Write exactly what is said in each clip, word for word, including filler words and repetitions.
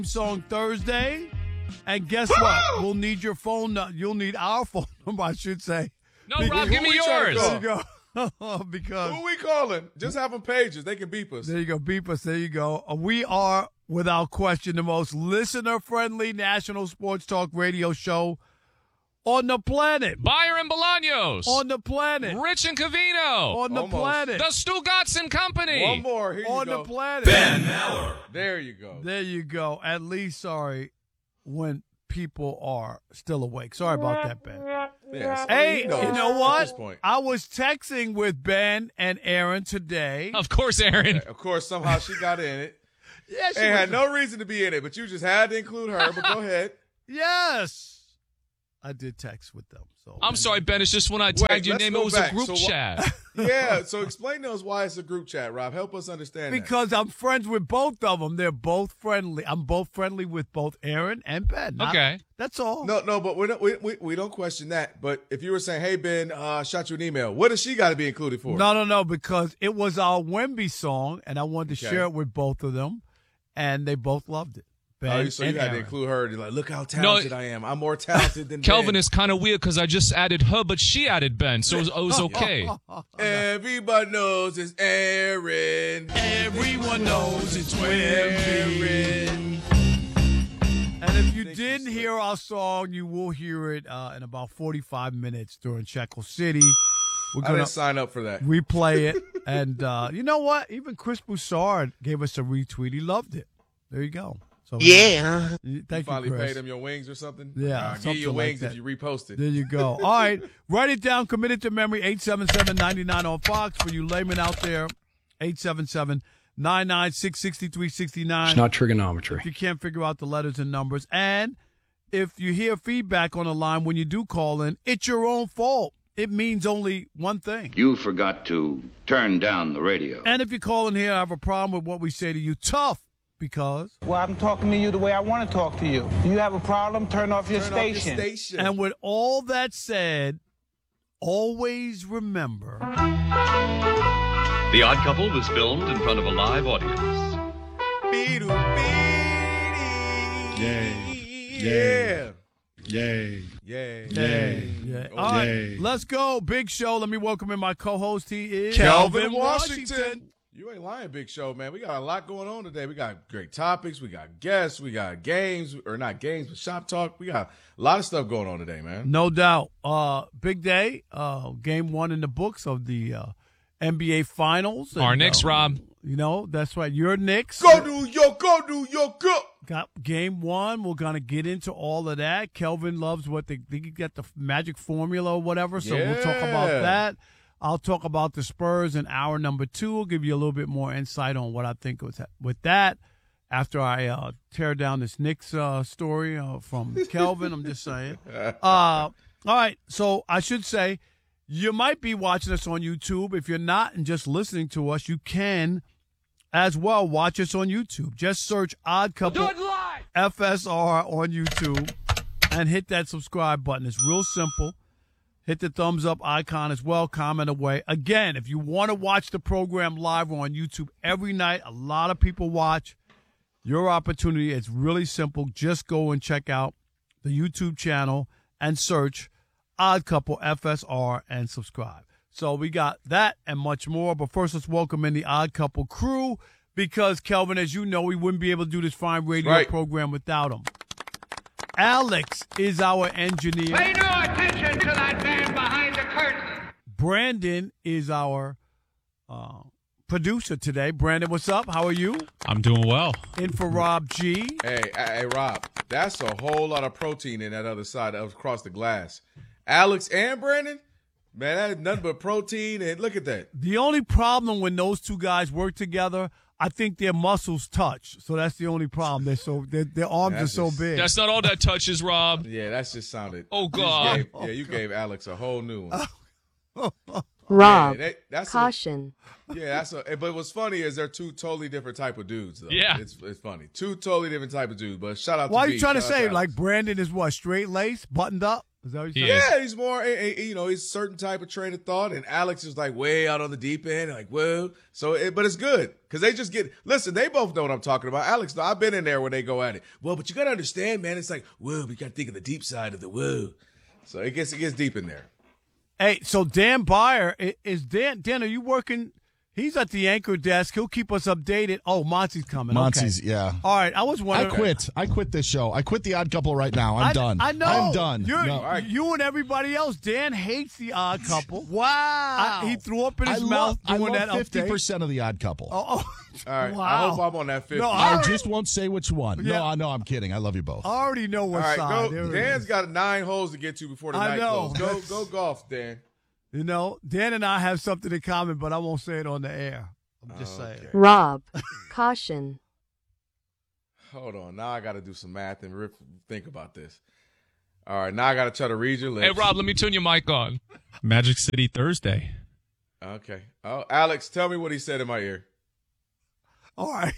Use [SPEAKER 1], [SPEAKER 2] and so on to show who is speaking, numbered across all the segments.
[SPEAKER 1] Song Thursday. And guess what? We'll need your phone number. You'll need our phone number, I should say.
[SPEAKER 2] No, because, Rob, give me yours.
[SPEAKER 1] There you go. Because
[SPEAKER 3] who are we calling? Just have them pages. They can beep us.
[SPEAKER 1] There you go. Beep us. There you go. We are, without question, the most listener-friendly national sports talk radio show on the planet.
[SPEAKER 2] Byron Bolaños.
[SPEAKER 1] On the planet.
[SPEAKER 2] Rich and Cavino.
[SPEAKER 1] On the
[SPEAKER 3] Almost.
[SPEAKER 1] planet.
[SPEAKER 2] The Stu Gotson Company.
[SPEAKER 3] One more. Here you
[SPEAKER 1] on
[SPEAKER 3] go.
[SPEAKER 1] the planet.
[SPEAKER 4] Ben Maller.
[SPEAKER 3] There you go.
[SPEAKER 1] There you go. At least, sorry, when people are still awake. Sorry about that, Ben.
[SPEAKER 3] Yes.
[SPEAKER 1] Hey,
[SPEAKER 3] knows
[SPEAKER 1] you know
[SPEAKER 3] at
[SPEAKER 1] what?
[SPEAKER 3] this point.
[SPEAKER 1] I was texting with Ben and Aaron today.
[SPEAKER 2] Of course, Aaron.
[SPEAKER 3] Of course, somehow she got in it.
[SPEAKER 1] Yeah, she
[SPEAKER 3] and
[SPEAKER 1] was-
[SPEAKER 3] had no reason to be in it, but you just had to include her. But go ahead.
[SPEAKER 1] Yes. I did text with them. So
[SPEAKER 2] I'm sorry, Ben. It's just when I tagged
[SPEAKER 3] Wait,
[SPEAKER 2] your
[SPEAKER 3] let's
[SPEAKER 2] name,
[SPEAKER 3] go
[SPEAKER 2] it was
[SPEAKER 3] back.
[SPEAKER 2] a group
[SPEAKER 3] So wh-
[SPEAKER 2] chat.
[SPEAKER 3] Yeah, so explain to us why it's a group chat, Rob. Help us understand that.
[SPEAKER 1] Because I'm friends with both of them. They're both friendly. I'm both friendly with both Aaron and Ben. Not-
[SPEAKER 2] Okay.
[SPEAKER 1] That's all.
[SPEAKER 3] No, no, but we don't, we, we, we don't question that. But if you were saying, hey, Ben, uh, I shot you an email, what does she got to be included for?
[SPEAKER 1] No, no, no, because it was our Wemby song, and I wanted to
[SPEAKER 3] Okay.
[SPEAKER 1] share it with both of them, and they both loved it. Ben
[SPEAKER 3] Oh, so you
[SPEAKER 1] and
[SPEAKER 3] had to
[SPEAKER 1] Aaron.
[SPEAKER 3] include her. You're like, look how talented I am. I'm more talented than
[SPEAKER 2] Kelvin
[SPEAKER 3] Ben.
[SPEAKER 2] is kind of weird because I just added her, but she added Ben, so it was, it was okay.
[SPEAKER 3] Everybody knows it's Aaron.
[SPEAKER 1] Everyone knows it's
[SPEAKER 3] Aaron.
[SPEAKER 1] And if you
[SPEAKER 3] Thank
[SPEAKER 1] didn't
[SPEAKER 3] you, sir.
[SPEAKER 1] hear our song, you will hear it uh, in about forty-five minutes during Shekel City. We're
[SPEAKER 3] I
[SPEAKER 1] going
[SPEAKER 3] didn't
[SPEAKER 1] to
[SPEAKER 3] sign up for that.
[SPEAKER 1] replay it. And uh, you know what? Even Chris Broussard gave us a retweet. He loved it. There you go. So
[SPEAKER 5] Yeah.
[SPEAKER 3] You
[SPEAKER 1] Thank you,
[SPEAKER 3] finally
[SPEAKER 1] Chris.
[SPEAKER 3] paid him your wings or something?
[SPEAKER 1] Yeah,
[SPEAKER 3] I'll give
[SPEAKER 1] something
[SPEAKER 3] you your
[SPEAKER 1] like
[SPEAKER 3] wings
[SPEAKER 1] that.
[SPEAKER 3] if you repost it.
[SPEAKER 1] There you go. All right. Write it down. Commit it to memory. eight seven seven, nine nine on Fox. For you laymen out there, eight seven seven, nine nine six, six three six nine.
[SPEAKER 6] It's not trigonometry.
[SPEAKER 1] If you can't figure out the letters and numbers. And if you hear feedback on the line when you do call in, it's your own fault. It means only one thing.
[SPEAKER 7] You forgot to turn down the radio.
[SPEAKER 1] And if you call in here, I have a problem with what we say to you. Tough. Because.
[SPEAKER 5] Well, I'm talking to you the way I want to talk to you. You have a problem, turn off your
[SPEAKER 3] Turn off your
[SPEAKER 5] station.
[SPEAKER 3] station.
[SPEAKER 1] And with all that said, always remember.
[SPEAKER 8] The Odd Couple was filmed in front of a live audience.
[SPEAKER 3] Beedoo, beedee.
[SPEAKER 6] Yay.
[SPEAKER 3] Yeah.
[SPEAKER 6] Yay.
[SPEAKER 3] Yay.
[SPEAKER 1] Yay. Yeah. All right,
[SPEAKER 6] Yay.
[SPEAKER 1] let's go. Big show. Let me welcome in my co-host. He is
[SPEAKER 3] Calvin Washington. You ain't lying, Big Show, man. We got a lot going on today. We got great topics. We got guests. We got games, or not games, but shop talk. We got a lot of stuff going on today, man.
[SPEAKER 1] No doubt. Uh, big day. Uh, game one in the books of the uh, N B A Finals.
[SPEAKER 2] Our
[SPEAKER 1] And,
[SPEAKER 2] Knicks,
[SPEAKER 1] uh,
[SPEAKER 2] Rob.
[SPEAKER 1] You know, that's right. Your Knicks.
[SPEAKER 3] Go New York, go New York, go.
[SPEAKER 1] Got game one. We're going to get into all of that. Kelvin loves what they think he got the magic formula or whatever, so we'll talk about
[SPEAKER 3] Yeah.
[SPEAKER 1] that. I'll talk about the Spurs in hour number two. We'll give you a little bit more insight on what I think was with that after I uh, tear down this Knicks uh, story uh, from Kelvin. I'm just saying. Uh, all right. So I should say you might be watching us on YouTube. If you're not and just listening to us, you can as well watch us on YouTube. Just search Odd Couple F S R on YouTube and hit that subscribe button. It's real simple. Hit the thumbs up icon as well. Comment away. Again, if you want to watch the program live on YouTube every night, a lot of people watch. Your opportunity is really simple. Just go and check out the YouTube channel and search Odd Couple F S R and subscribe. So we got that and much more. But first, let's welcome in the Odd Couple crew because, Kelvin, as you know, we wouldn't be able to do this fine radio
[SPEAKER 3] Right.
[SPEAKER 1] program without him. Alex is our engineer.
[SPEAKER 9] Pay no attention to that man behind the curtain.
[SPEAKER 1] Brandon is our uh, producer today. Brandon, what's up? How are you?
[SPEAKER 2] I'm doing well.
[SPEAKER 1] In for Rob G.
[SPEAKER 3] Hey, hey, Rob, that's a whole lot of protein in that other side that was across the glass. Alex and Brandon, man, that is nothing but protein. And look at that.
[SPEAKER 1] The only problem when those two guys work together, I think their muscles touch. So that's the only problem. They're so their, their arms
[SPEAKER 3] That's
[SPEAKER 1] are so
[SPEAKER 3] just-
[SPEAKER 1] big.
[SPEAKER 2] That's not all that touches, Rob.
[SPEAKER 3] Yeah, that's just sounded.
[SPEAKER 2] Oh,
[SPEAKER 3] you just
[SPEAKER 2] God.
[SPEAKER 3] gave- yeah, you gave Alex a whole new one.
[SPEAKER 10] Rob,
[SPEAKER 3] Yeah, that- that's a-
[SPEAKER 10] caution.
[SPEAKER 3] Yeah, that's a. But what's funny is they're two totally different type of dudes. Though.
[SPEAKER 2] Yeah.
[SPEAKER 3] it's it's funny. Two totally different type of dudes. But shout out.
[SPEAKER 1] Why
[SPEAKER 3] to
[SPEAKER 1] are you
[SPEAKER 3] B,
[SPEAKER 1] trying to
[SPEAKER 3] shout out
[SPEAKER 1] say
[SPEAKER 3] Alex.
[SPEAKER 1] like Brandon is what, straight lace, buttoned up? Is that what you're
[SPEAKER 3] Yeah,
[SPEAKER 1] saying?
[SPEAKER 3] he's more, a, a, you know, he's a certain type of train of thought. And Alex is more, a, a, you know, he's a certain type of train of thought. And Alex is like way out on the deep end, like, whoa. So, it, but it's good because they just get, listen, they both know what I'm talking about. Alex, I've been in there when they go at it. Well, but you got to understand, man, it's like, whoa, we got to think of the deep side of the whoa. So it gets, it gets deep in there.
[SPEAKER 1] Hey, so Dan Byer, i- is Dan, Dan, are you working? He's at the anchor desk. He'll keep us updated. Oh, Monty's coming.
[SPEAKER 4] Monty's,
[SPEAKER 1] okay.
[SPEAKER 4] yeah.
[SPEAKER 1] All right, I was
[SPEAKER 4] I
[SPEAKER 1] wondering.
[SPEAKER 4] quit. I quit this show. I quit the Odd Couple right now. I'm
[SPEAKER 1] I,
[SPEAKER 4] done.
[SPEAKER 1] I know.
[SPEAKER 4] I'm done.
[SPEAKER 1] You're,
[SPEAKER 4] No.
[SPEAKER 3] right.
[SPEAKER 1] You and everybody else. Dan hates the Odd Couple.
[SPEAKER 10] Wow.
[SPEAKER 1] I, he threw up in
[SPEAKER 4] I
[SPEAKER 1] his
[SPEAKER 4] love,
[SPEAKER 1] mouth
[SPEAKER 4] I
[SPEAKER 1] doing
[SPEAKER 4] love
[SPEAKER 1] that
[SPEAKER 4] fifty
[SPEAKER 1] update.
[SPEAKER 4] percent of the Odd Couple.
[SPEAKER 1] Oh, oh.
[SPEAKER 3] All right.
[SPEAKER 1] Wow.
[SPEAKER 3] I hope I'm on that fifty.
[SPEAKER 1] No,
[SPEAKER 4] I
[SPEAKER 1] already-
[SPEAKER 4] just won't say which one.
[SPEAKER 1] Yeah.
[SPEAKER 4] No, I know. I'm kidding. I love you both.
[SPEAKER 1] I already know
[SPEAKER 3] All
[SPEAKER 1] what
[SPEAKER 3] right,
[SPEAKER 1] side.
[SPEAKER 3] go.
[SPEAKER 1] There it
[SPEAKER 3] Dan's
[SPEAKER 1] is.
[SPEAKER 3] got nine holes to get to before the
[SPEAKER 1] I
[SPEAKER 3] night
[SPEAKER 1] know.
[SPEAKER 3] closes. Go, go golf, Dan.
[SPEAKER 1] You know, Dan and I have something in common, but I won't say it on the air. I'm just
[SPEAKER 3] Okay.
[SPEAKER 1] saying.
[SPEAKER 11] Rob, caution.
[SPEAKER 3] Hold on. Now I got to do some math and rip, think about this. All right. Now I got to try to read your lips.
[SPEAKER 2] Hey, Rob, let me turn your mic on.
[SPEAKER 6] Magic City Thursday.
[SPEAKER 3] Okay. Oh, Alex, tell me what he said in my ear.
[SPEAKER 1] All right.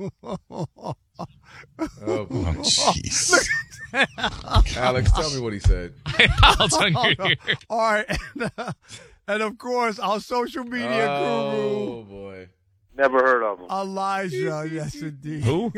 [SPEAKER 3] Oh, boy.
[SPEAKER 4] Oh, jeez.
[SPEAKER 3] Alex, tell me what he said.
[SPEAKER 2] I'll turn your ear.
[SPEAKER 1] All right. And, uh, and of course, our social media guru,
[SPEAKER 3] Oh, boy.
[SPEAKER 12] Never heard of him.
[SPEAKER 1] Elijah. Yes, indeed.
[SPEAKER 6] Who?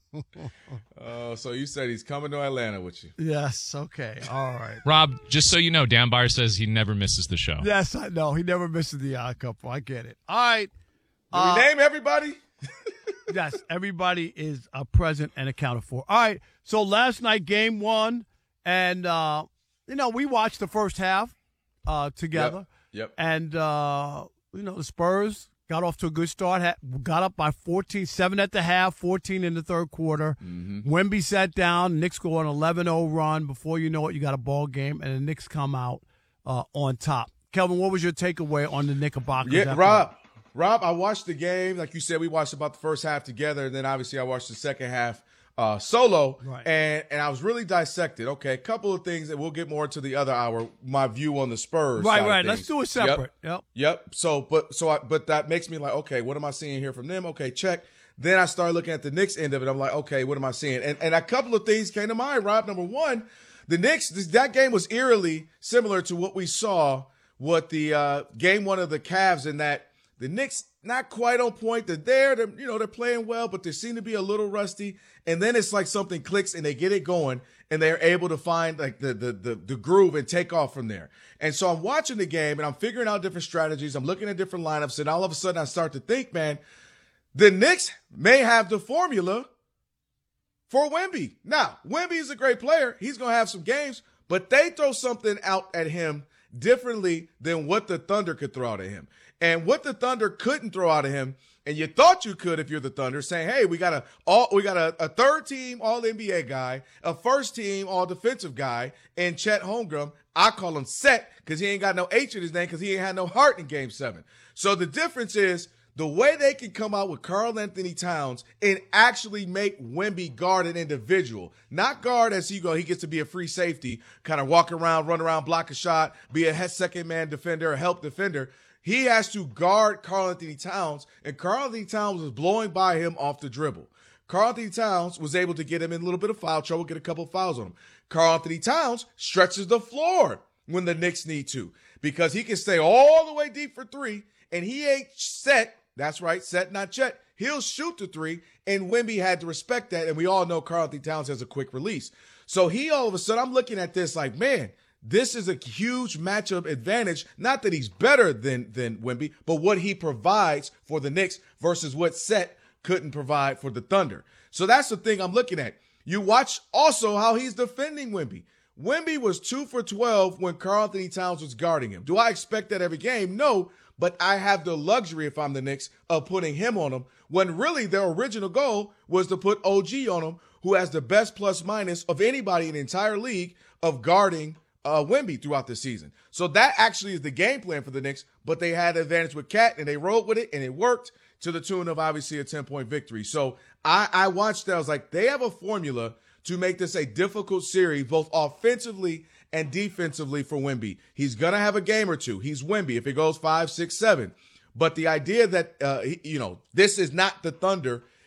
[SPEAKER 3] Oh, so you said he's coming to Atlanta with you.
[SPEAKER 1] Yes. Okay. All right.
[SPEAKER 2] Rob, just so you know, Dan Byer says he never misses the show.
[SPEAKER 1] Yes, I know. He never misses the Odd Couple. I get it. All right.
[SPEAKER 3] Did
[SPEAKER 1] Uh,
[SPEAKER 3] we name everybody?
[SPEAKER 1] Yes, everybody is uh, present and accounted for. All right, so last night, game one, and, uh, you know, we watched the first half uh, together.
[SPEAKER 3] Yep.
[SPEAKER 1] And, uh, you know, the Spurs got off to a good start, had, got up by fourteen, seven at the half, fourteen in the third quarter.
[SPEAKER 3] Mm-hmm.
[SPEAKER 1] Wemby sat down. Knicks go on an eleven oh run. Before you know it, you got a ball game, and the Knicks come out uh, on top. Kelvin, what was your takeaway on the Knickerbockers?
[SPEAKER 3] Yeah,
[SPEAKER 1] after-
[SPEAKER 3] Rob. Rob, I watched the game. Like you said, we watched about the first half together, and then obviously I watched the second half uh, solo.
[SPEAKER 1] Right.
[SPEAKER 3] And and I was really dissected. Okay, a couple of things that we'll get more into the other hour. My view on the Spurs.
[SPEAKER 1] Right,
[SPEAKER 3] side of
[SPEAKER 1] right.
[SPEAKER 3] things.
[SPEAKER 1] Let's do it separate.
[SPEAKER 3] Yep.
[SPEAKER 1] Yep.
[SPEAKER 3] Yep. So, but so, I, but that makes me like, okay, what am I seeing here from them? Okay, check. Then I started looking at the Knicks end of it. I'm like, okay, what am I seeing? And and a couple of things came to mind. Rob, number one, the Knicks. This, that game was eerily similar to what we saw. What the uh, game one of the Cavs in that the Knicks not quite on point. They're there. They're, you know, they're playing well, but they seem to be a little rusty. And then it's like something clicks and they get it going and they're able to find like the, the, the, the groove and take off from there. And so I'm watching the game and I'm figuring out different strategies. I'm looking at different lineups and all of a sudden I start to think, man, the Knicks may have the formula for Wemby. Now, Wemby is a great player. He's going to have some games, but they throw something out at him differently than what the Thunder could throw out at him. And what the Thunder couldn't throw out of him, and you thought you could if you're the Thunder, saying, hey, we got a all we got a, a third team all N B A guy, a first team all defensive guy, and Chet Holmgren. I call him Set because he ain't got no H in his name because he ain't had no heart in game seven. So the difference is the way they can come out with Karl Anthony Towns and actually make Wemby guard an individual, not guard as he go. He gets to be a free safety, kind of walk around, run around, block a shot, be a second man defender, a help defender. He has to guard Karl Anthony Towns, and Karl Anthony Towns was blowing by him off the dribble. Karl Anthony Towns was able to get him in a little bit of foul trouble, get a couple of fouls on him. Karl Anthony Towns stretches the floor when the Knicks need to because he can stay all the way deep for three, and he ain't set. That's right, Set, not Chet. He'll shoot the three, and Wemby had to respect that, and we all know Karl Anthony Towns has a quick release. So he all of a sudden, I'm looking at this like, man, this is a huge matchup advantage. Not that he's better than, than Wemby, but what he provides for the Knicks versus what Set couldn't provide for the Thunder. So that's the thing I'm looking at. You watch also how he's defending Wemby. Wemby was two for twelve when Karl Anthony Towns was guarding him. Do I expect that every game? No, but I have the luxury, if I'm the Knicks, of putting him on him when really their original goal was to put O G on him, who has the best plus minus of anybody in the entire league of guarding Uh, Wemby throughout the season. So that actually is the game plan for the Knicks, but they had an advantage with Cat and they rolled with it and it worked to the tune of obviously a ten-point victory. So I, I watched that. I was like, they have a formula to make this a difficult series, both offensively and defensively for Wemby. He's going to have a game or two. He's Wemby if it goes five, six, seven. But the idea that, uh, he, you know, this is not the Thunder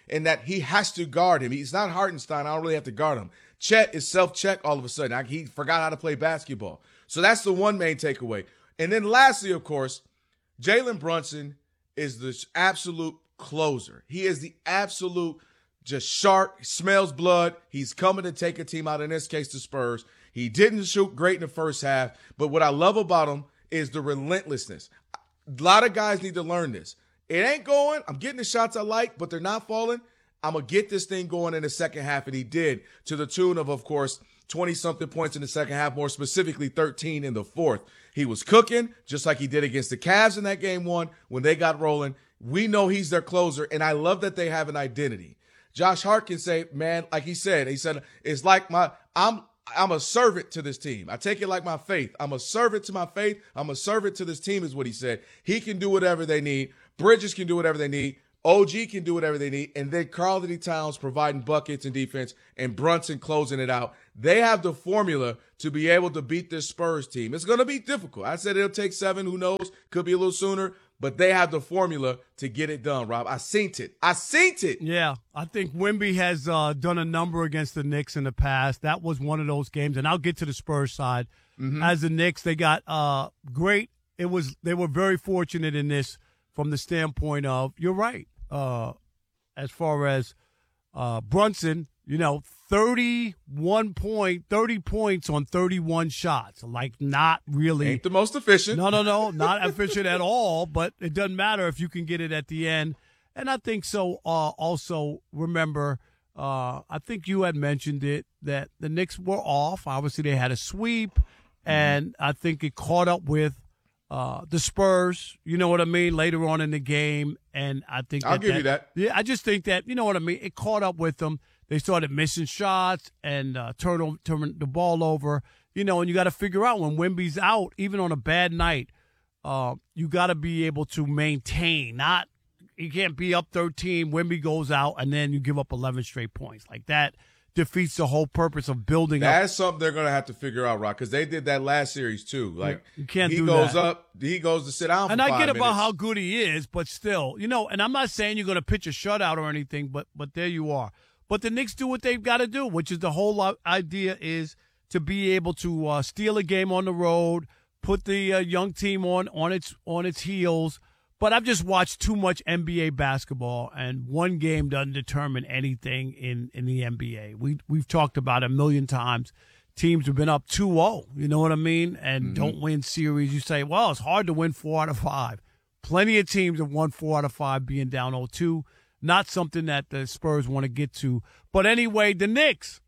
[SPEAKER 3] in that he has to guard him. He's not Hartenstein. I don't really have to guard him. Chet is self-check all of a sudden. I, he forgot how to play basketball. So that's the one main takeaway. And then lastly, of course, Jalen Brunson is the absolute closer. He is the absolute just shark, smells blood. He's coming to take a team out, in this case, the Spurs. He didn't shoot great in the first half, but what I love about him is the relentlessness. A lot of guys need to learn this. It ain't going. I'm getting the shots I like, but they're not falling. I'm going to get this thing going in the second half, and he did, to the tune of, of course, twenty-something points in the second half, more specifically thirteen in the fourth. He was cooking, just like he did against the Cavs in that game one when they got rolling. We know he's their closer, and I love that they have an identity. Josh Hart can say, man, like he said, he said, it's like my, I'm, I'm a servant to this team. I take it like my faith. I'm a servant to my faith. I'm a servant to this team is what he said. He can do whatever they need. Bridges can do whatever they need. O G can do whatever they need. And then Karl-Anthony Towns providing buckets and defense and Brunson closing it out. They have the formula to be able to beat this Spurs team. It's going to be difficult. I said it'll take seven. Who knows? Could be a little sooner. But they have the formula to get it done, Rob. I seen it. I seen it.
[SPEAKER 1] Yeah, I think Wemby has uh, done a number against the Knicks in the past. That was one of those games, and I'll get to the Spurs side. Mm-hmm. As the Knicks, they got uh, great. It was they were very fortunate in this from the standpoint of, you're right, uh, as far as uh, Brunson, you know, thirty-one point, thirty points on thirty-one shots. Like, not really.
[SPEAKER 3] Ain't the most efficient.
[SPEAKER 1] No, no, no, not efficient at all, but it doesn't matter if you can get it at the end. And I think so. Uh, also, remember, uh, I think you had mentioned it, that the Knicks were off. Obviously, they had a sweep, and I think it caught up with uh, the Spurs, you know what I mean, later on in the game. And I think
[SPEAKER 3] I'll
[SPEAKER 1] that
[SPEAKER 3] give
[SPEAKER 1] that,
[SPEAKER 3] you that.
[SPEAKER 1] Yeah, I just think that, you know what I mean, it caught up with them. They started missing shots and uh, turn, turn the ball over, you know, and you got to figure out when Wemby's out, even on a bad night, uh, you got to be able to maintain. Not, you can't be up thirteen, Wemby goes out, and then you give up eleven straight points. Like, that defeats the whole purpose of building up.
[SPEAKER 3] That's something they're going to have to figure out, Rock, because they did that last series too. Like,
[SPEAKER 1] you can't
[SPEAKER 3] he
[SPEAKER 1] do
[SPEAKER 3] goes
[SPEAKER 1] that.
[SPEAKER 3] up, he goes to sit down for
[SPEAKER 1] And I
[SPEAKER 3] five
[SPEAKER 1] get about
[SPEAKER 3] minutes.
[SPEAKER 1] how good he is, but still, you know, and I'm not saying you're going to pitch a shutout or anything, but but there you are. But the Knicks do what they've got to do, which is the whole idea is to be able to uh, steal a game on the road, put the uh, young team on on its on its heels. But I've just watched too much N B A basketball, and one game doesn't determine anything in, in the N B A. We, we've talked about it a million times. Teams have been up two oh, you know what I mean, and mm-hmm. don't win series. You say, well, it's hard to win four out of five. Plenty of teams have won four out of five being down oh two. Not something that the Spurs want to get to. But anyway, the Knicks,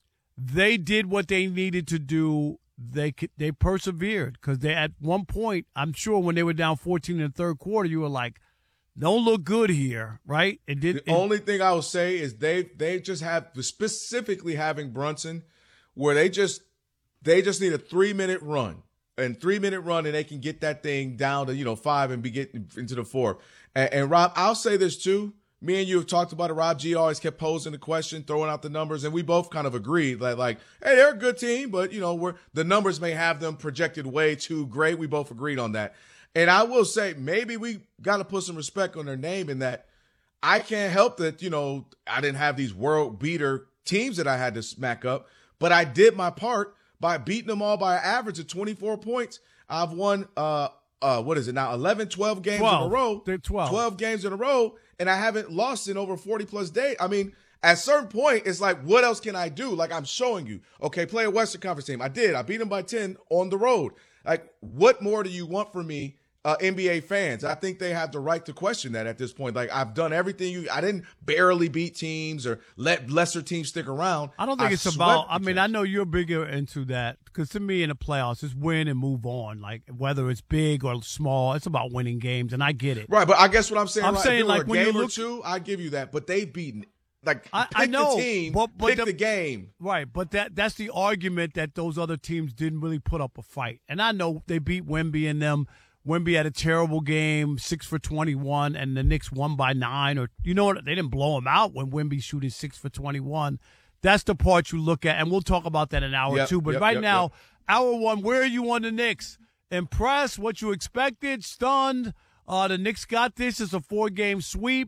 [SPEAKER 1] they did what they needed to do. They they persevered because they at one point, I'm sure when they were down fourteen in the third quarter, you were like, don't look good here, right? It did.
[SPEAKER 3] The
[SPEAKER 1] it,
[SPEAKER 3] only thing I will say is they they just have, specifically having Brunson, where they just they just need a three minute run. And three minute run, and they can get that thing down to, you know, five and be getting into the fourth. And, and Rob, I'll say this too. Me and you have talked about it. Rob G always kept posing the question, throwing out the numbers, and we both kind of agreed that, like, hey, they're a good team, but, you know, we're the numbers may have them projected way too great. We both agreed on that. And I will say maybe we got to put some respect on their name in that I can't help that, you know, I didn't have these world beater teams that I had to smack up, but I did my part by beating them all by an average of twenty-four points. I've won, uh, uh, what is it now, eleven, twelve games
[SPEAKER 1] twelve.
[SPEAKER 3] in a row.
[SPEAKER 1] They're twelve.
[SPEAKER 3] twelve games in a row, and I haven't lost in over forty plus days. I mean, at a certain point, it's like, what else can I do? Like, I'm showing you, okay, play a Western Conference team. I did. I beat them by ten on the road. Like, what more do you want from me, uh, N B A fans? I think they have the right to question that at this point. Like, I've done everything you, I didn't barely beat teams or let lesser teams stick around.
[SPEAKER 1] I don't think
[SPEAKER 3] I
[SPEAKER 1] it's about, I mean,
[SPEAKER 3] teams.
[SPEAKER 1] I know you're bigger into that because to me in the playoffs, it's win and move on. Like, whether it's big or small, it's about winning games, and I get it.
[SPEAKER 3] Right, but I guess what I'm saying,
[SPEAKER 1] I'm
[SPEAKER 3] like,
[SPEAKER 1] saying,
[SPEAKER 3] if it were
[SPEAKER 1] like,
[SPEAKER 3] a
[SPEAKER 1] when you
[SPEAKER 3] game
[SPEAKER 1] look-
[SPEAKER 3] or two, I give you that. But they've beaten, like,
[SPEAKER 1] I,
[SPEAKER 3] pick
[SPEAKER 1] I know,
[SPEAKER 3] the team,
[SPEAKER 1] but, but
[SPEAKER 3] pick
[SPEAKER 1] the,
[SPEAKER 3] the game.
[SPEAKER 1] Right, but that that's the argument that those other teams didn't really put up a fight. And I know they beat Wemby and them. Wemby had a terrible game, six for twenty-one, and the Knicks won by nine. Or you know what? They didn't blow them out when Wemby's shooting six for twenty-one. That's the part you look at, and we'll talk about that in an hour
[SPEAKER 3] Yep,
[SPEAKER 1] two. But
[SPEAKER 3] yep,
[SPEAKER 1] right
[SPEAKER 3] yep,
[SPEAKER 1] now,
[SPEAKER 3] yep.
[SPEAKER 1] hour one, where are you on the Knicks? Impressed? What you expected? Stunned? Uh, the Knicks got this. It's a four-game sweep.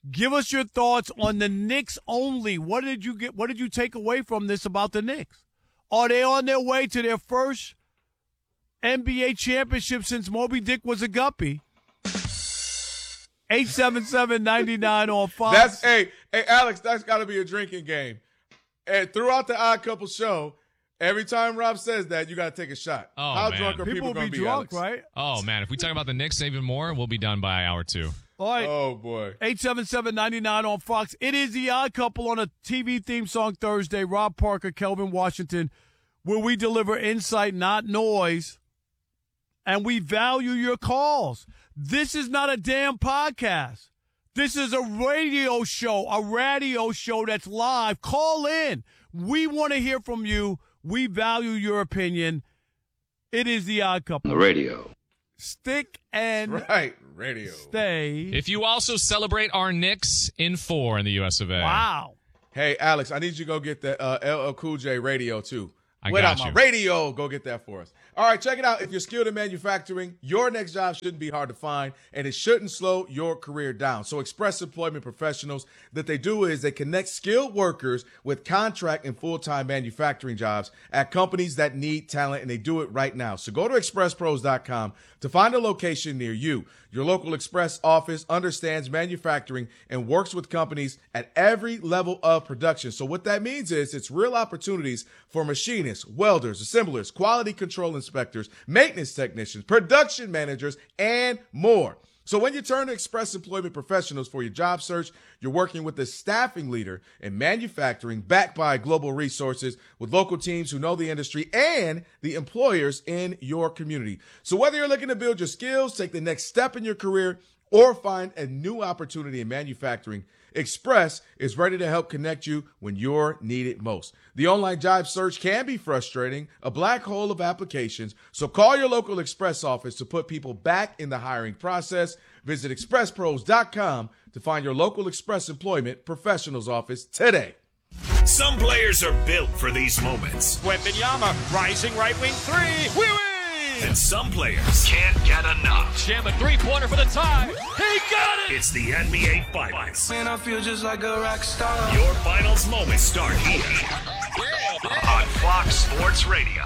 [SPEAKER 1] Give us your thoughts on the Knicks only. What did you get? What did you take away from this about the Knicks? Are they on their way to their first N B A championship since Moby Dick was a guppy? eight seven seven, nine nine on Fox.
[SPEAKER 3] That's hey, hey, Alex. That's got to be a drinking game. And throughout the Odd Couple show, every time Rob says that, you got to take a shot.
[SPEAKER 2] Oh,
[SPEAKER 3] How
[SPEAKER 2] man.
[SPEAKER 3] drunk are
[SPEAKER 1] People
[SPEAKER 3] people
[SPEAKER 1] will
[SPEAKER 3] going
[SPEAKER 1] be
[SPEAKER 3] to be,
[SPEAKER 1] drunk,
[SPEAKER 3] Alex?
[SPEAKER 1] right?
[SPEAKER 2] Oh, man. If we talk about the Knicks even more, we'll be done by hour two.
[SPEAKER 1] All right.
[SPEAKER 3] Oh boy.
[SPEAKER 1] eight seven seven, nine nine on Fox. It is the Odd Couple on a T V theme song Thursday. Rob Parker, Kelvin Washington, where we deliver insight, not noise, and we value your calls. This is not a damn podcast. This is a radio show, a radio show that's live. Call in. We want to hear from you. We value your opinion. It is the Odd Couple.
[SPEAKER 7] The radio.
[SPEAKER 1] Stick and
[SPEAKER 3] Right, radio.
[SPEAKER 1] stay.
[SPEAKER 2] If you also celebrate our Knicks in four in the U S of A.
[SPEAKER 1] Wow.
[SPEAKER 3] Hey, Alex, I need you to go get that uh, L L Cool J radio, too.
[SPEAKER 2] I
[SPEAKER 3] Wait
[SPEAKER 2] got
[SPEAKER 3] out
[SPEAKER 2] you.
[SPEAKER 3] my radio. Go get that for us. All right, check it out. If you're skilled in manufacturing, your next job shouldn't be hard to find, and it shouldn't slow your career down. So Express Employment Professionals, that they do is they connect skilled workers with contract and full-time manufacturing jobs at companies that need talent, and they do it right now. So go to express pros dot com to find a location near you. Your local Express office understands manufacturing and works with companies at every level of production. So what that means is it's real opportunities for machinists, welders, assemblers, quality control inspectors, maintenance technicians, production managers, and more. So when you turn to Express Employment Professionals for your job search, you're working with a staffing leader in manufacturing backed by global resources with local teams who know the industry and the employers in your community. So whether you're looking to build your skills, take the next step in your career, or find a new opportunity in manufacturing, Express is ready to help connect you when you're needed most. The online job search can be frustrating, a black hole of applications, so call your local Express office to put people back in the hiring process. Visit express pros dot com to find your local Express Employment Professionals office today.
[SPEAKER 10] Some players are built for these moments.
[SPEAKER 12] Wembanyama, rising right wing three. Wee wee!
[SPEAKER 10] And some players can't get enough.
[SPEAKER 12] Jam a three-pointer for the tie. He got it!
[SPEAKER 10] It's the N B A Finals.
[SPEAKER 5] Man, I feel just like a rock star.
[SPEAKER 10] Your finals moments start here on Fox Sports Radio.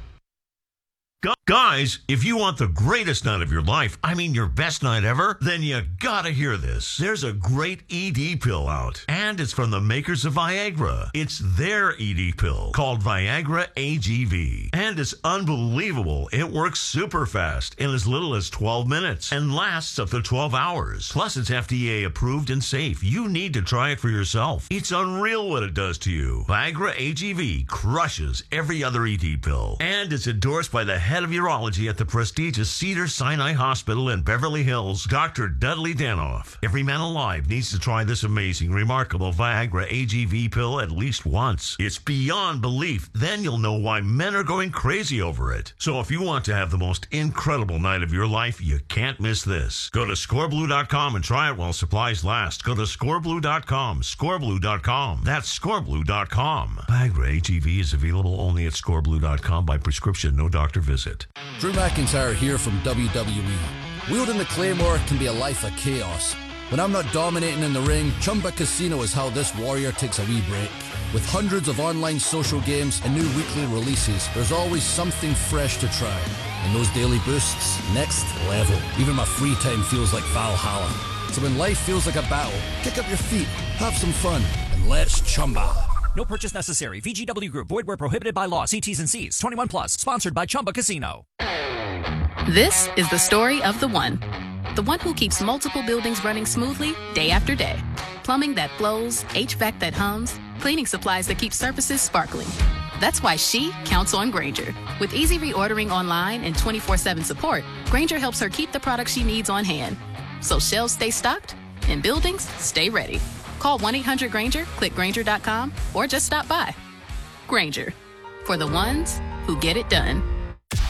[SPEAKER 13] Guys, if you want the greatest night of your life, I mean your best night ever, then you gotta hear this. There's a great E D pill out, and it's from the makers of Viagra. It's their E D pill called Viagra A G V, and it's unbelievable. It works super fast in as little as twelve minutes and lasts up to twelve hours. Plus, it's F D A approved and safe. You need to try it for yourself. It's unreal what it does to you. Viagra A G V crushes every other E D pill, and it's endorsed by the head of urology at the prestigious Cedars-Sinai Hospital in Beverly Hills, Doctor Dudley Danoff. Every man alive needs to try this amazing, remarkable Viagra A G V pill at least once. It's beyond belief. Then you'll know why men are going crazy over it. So if you want to have the most incredible night of your life, you can't miss this. Go to score blue dot com and try it while supplies last. Go to score blue dot com, score blue dot com. That's score blue dot com. Viagra A G V is available only at score blue dot com by prescription, no doctor visit.
[SPEAKER 14] Drew McIntyre here from W W E. Wielding the Claymore can be a life of chaos. When I'm not dominating in the ring, Chumba Casino is how this warrior takes a wee break. With hundreds of online social games and new weekly releases, there's always something fresh to try. And those daily boosts, next level. Even my free time feels like Valhalla. So when life feels like a battle, kick up your feet, have some fun, and let's Chumba.
[SPEAKER 15] No purchase necessary. V G W Group. Void where prohibited by law. See T's and C's. twenty-one plus. Sponsored by Chumba Casino.
[SPEAKER 16] This is the story of the one. The one who keeps multiple buildings running smoothly day after day. Plumbing that flows, H V A C that hums, cleaning supplies that keep surfaces sparkling. That's why she counts on Grainger. With easy reordering online and twenty-four seven support, Grainger helps her keep the products she needs on hand. So shelves stay stocked and buildings stay ready. Call one eight hundred Grainger, click Grainger dot com, or just stop by. Grainger, for the ones who get it done.
[SPEAKER 17] Keep listening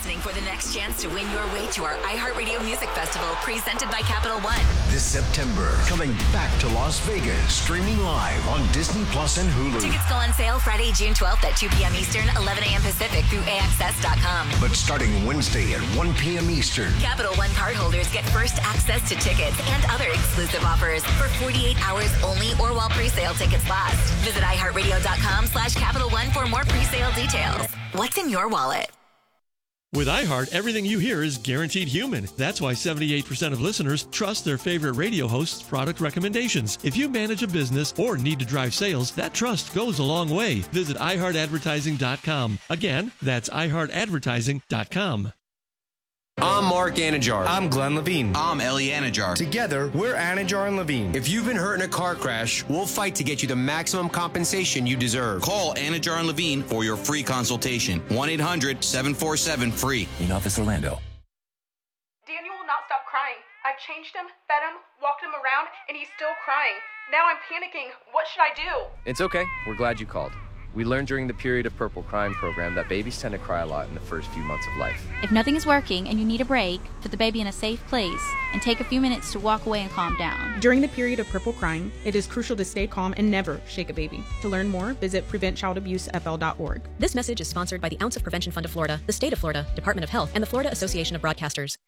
[SPEAKER 17] listening for the next chance to win your way to our iHeartRadio Music Festival presented by Capital One.
[SPEAKER 18] This September, coming back to Las Vegas, streaming live on Disney Plus and Hulu.
[SPEAKER 17] Tickets go on sale Friday, June twelfth at two p.m. Eastern, eleven a.m. Pacific through A X S dot com.
[SPEAKER 18] But starting Wednesday at one p.m. Eastern,
[SPEAKER 17] Capital One cardholders get first access to tickets and other exclusive offers for forty-eight hours only or while pre-sale tickets last. Visit iHeartRadio.com slash Capital One for more pre-sale details. What's in your wallet?
[SPEAKER 19] With iHeart, everything you hear is guaranteed human. That's why seventy-eight percent of listeners trust their favorite radio host's product recommendations. If you manage a business or need to drive sales, that trust goes a long way. Visit i heart advertising dot com. Again, that's i heart advertising dot com.
[SPEAKER 20] I'm Mark Anajar.
[SPEAKER 21] I'm Glenn Levine.
[SPEAKER 20] I'm Ellie Anajar.
[SPEAKER 21] Together, we're Anajar and Levine.
[SPEAKER 20] If you've been hurt in a car crash, we'll fight to get you the maximum compensation you deserve.
[SPEAKER 22] Call Anajar and Levine for your free consultation. one eight hundred seven four seven free.
[SPEAKER 20] In Office Orlando.
[SPEAKER 23] Daniel will not stop crying. I've changed him, fed him, walked him around, and he's still crying. Now I'm panicking. What should I do?
[SPEAKER 24] It's okay. We're glad you called. We learned during the Period of Purple Crying program that babies tend to cry a lot in the first few months of life.
[SPEAKER 25] If nothing is working and you need a break, put the baby in a safe place and take a few minutes to walk away and calm down.
[SPEAKER 26] During the period of purple crying, it is crucial to stay calm and never shake a baby. To learn more, visit prevent child abuse f l dot org.
[SPEAKER 27] This message is sponsored by the Ounce of Prevention Fund of Florida, the State of Florida, Department of Health, and the Florida Association of Broadcasters.